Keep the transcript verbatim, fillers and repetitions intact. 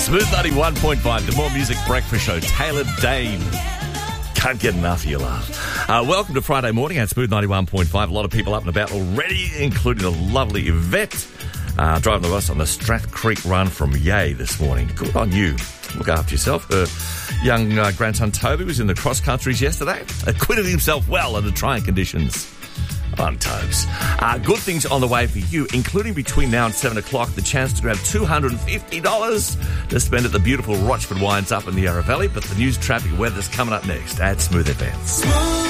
Smooth ninety-one point five, the More Music Breakfast Show. Taylor Dane. Can't get enough of your love. Uh, welcome to Friday morning at Smooth ninety-one point five. A lot of people up and about already, including a lovely Yvette, uh, driving the bus on the Strath Creek run from Yea this morning. Good on you. Look after yourself. Her young uh, grandson Toby was in the cross countries yesterday. Acquitted himself well under trying conditions. Fun Tobes. Uh, good things on the way for you, including between now and seven o'clock, the chance to grab two hundred fifty dollars to spend at the beautiful Rochford Wines up in the Yarra Valley. But the news, traffic, weather's coming up next at Smooth Advance.